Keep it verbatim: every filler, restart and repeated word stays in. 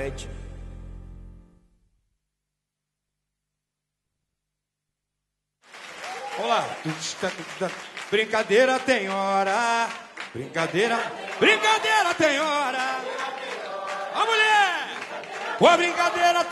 internet. Olá. Brincadeira tem hora. Brincadeira. Brincadeira tem hora. A mulher. A brincadeira